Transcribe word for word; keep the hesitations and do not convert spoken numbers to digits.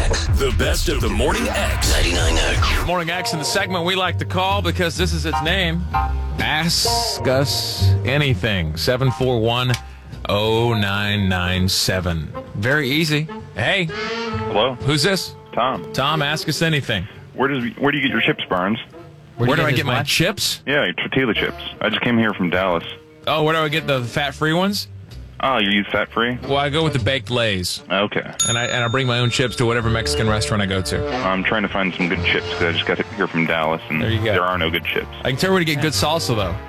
The best of the Morning X. ninety-nine X. Morning X in the segment we like to call, because this is its name, Ask Us Anything. seven four one, oh nine nine seven. Very easy. Hey, Hello, who's this? Tom. Tom, ask us anything. Where does where do you get your chips, Barnes? Where, do I his get my what? chips? Yeah, your tortilla chips. I just came here from Dallas. Oh, where do I get the fat-free ones? Oh, you use fat free? Well, I go with the baked Lays, Okay. and I and I bring my own chips to whatever Mexican restaurant I go to. I'm trying to find some good chips because I just got here from Dallas and There you go. there are no good chips. I can tell you where to get good salsa, though.